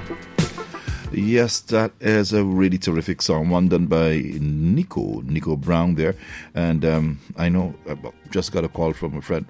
Yes, that is a really terrific song, one done by Nico Brown there. And I know, just got a call from a friend